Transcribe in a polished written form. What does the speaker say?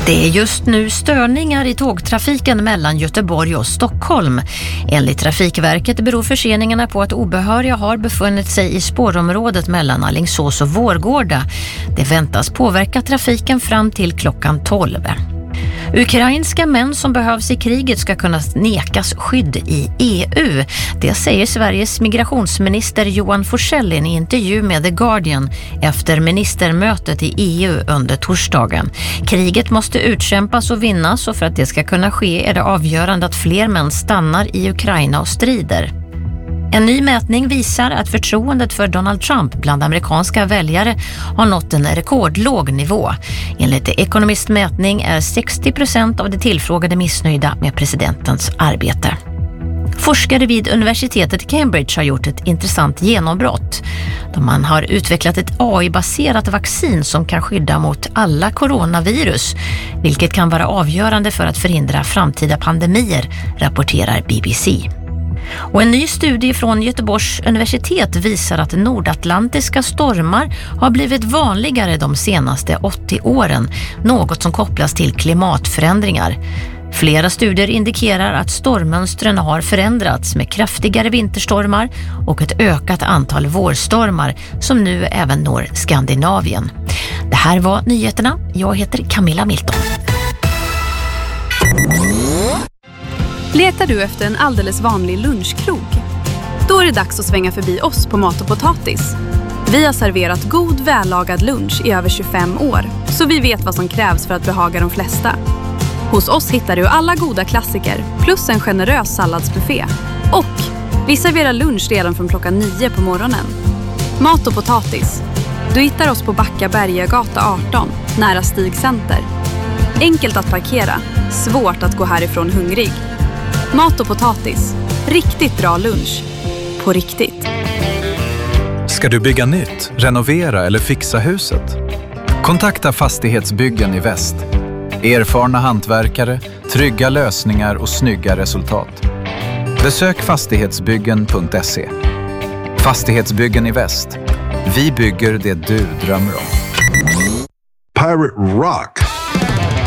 Det är just nu störningar i tågtrafiken mellan Göteborg och Stockholm. Enligt Trafikverket beror förseningarna på att obehöriga har befunnit sig i spårområdet mellan Alingsås och Vårgårda. Det väntas påverka trafiken fram till klockan 12. Ukrainska män som behövs i kriget ska kunna nekas skydd i EU. Det säger Sveriges migrationsminister Johan Forssell i en intervju med The Guardian efter ministermötet i EU under torsdagen. Kriget måste utkämpas och vinnas, och för att det ska kunna ske är det avgörande att fler män stannar i Ukraina och strider. En ny mätning visar att förtroendet för Donald Trump bland amerikanska väljare har nått en rekordlåg nivå. Enligt The Economist mätning är 60% av de tillfrågade missnöjda med presidentens arbete. Forskare vid universitetet i Cambridge har gjort ett intressant genombrott. Man har utvecklat ett AI-baserat vaccin som kan skydda mot alla coronavirus, vilket kan vara avgörande för att förhindra framtida pandemier, rapporterar BBC. Och en ny studie från Göteborgs universitet visar att nordatlantiska stormar har blivit vanligare de senaste 80 åren, något som kopplas till klimatförändringar. Flera studier indikerar att stormmönstren har förändrats med kraftigare vinterstormar och ett ökat antal vårstormar som nu även når Skandinavien. Det här var nyheterna. Jag heter Camilla Milton. Letar du efter en alldeles vanlig lunchkrog? Då är det dags att svänga förbi oss på Mat och Potatis. Vi har serverat god, vällagad lunch i över 25 år, så vi vet vad som krävs för att behaga de flesta. Hos oss hittar du alla goda klassiker, plus en generös salladsbuffé. Och vi serverar lunch redan från klockan 9 på morgonen. Mat och Potatis. Du hittar oss på Backa Bergagata 18, nära Stig Center. Enkelt att parkera, svårt att gå härifrån hungrig. Mat och Potatis. Riktigt bra lunch. På riktigt. Ska du bygga nytt, renovera eller fixa huset? Kontakta Fastighetsbyggen i Väst. Erfarna hantverkare, trygga lösningar och snygga resultat. Besök fastighetsbyggen.se. Fastighetsbyggen i Väst. Vi bygger det du drömmer om. Pirate Rock